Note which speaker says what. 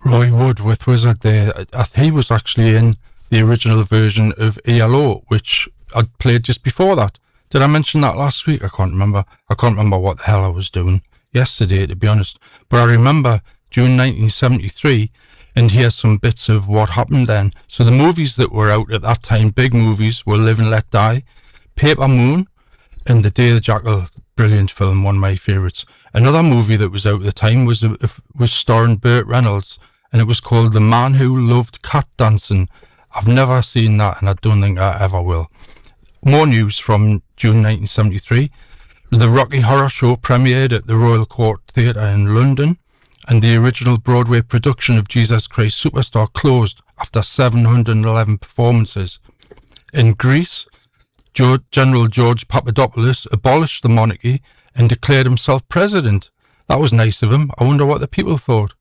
Speaker 1: Roy Wood with Wizard there. He was actually in the original version of ELO, which I'd played just before that. Did I mention that last week? I can't remember. I can't remember what the hell I was doing yesterday, to be honest. But I remember June 1973, and here's some bits of what happened then. So the movies that were out at that time, big movies, were Live and Let Die, Paper Moon, and The Day of the Jackal. Brilliant film, one of my favourites. Another movie that was out at the time was starring Burt Reynolds, and it was called The Man Who Loved Cat Dancing. I've never seen that, and I don't think I ever will. More news from June 1973. The Rocky Horror Show premiered at the Royal Court Theatre in London, and the original Broadway production of Jesus Christ Superstar closed after 711 performances. In Greece, General George Papadopoulos abolished the monarchy and declared himself president. That was nice of him. I wonder what the people thought.